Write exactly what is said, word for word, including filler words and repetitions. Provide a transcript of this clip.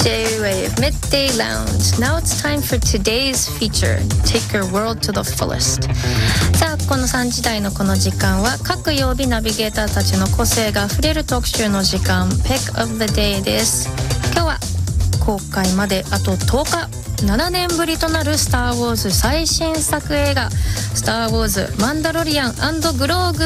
J-Wave Midday Lounge. Now it's time for today's feature. Take your world to the fullest. さあ、このさんじ台のこの時間は各曜日ナビゲーターたちの個性があふれる特集の時間 Pick of the Day です。今日は公開まであととおか、ななねんぶりとなるスターウォーズ最新作映画スターウォーズマンダロリアン&グローグ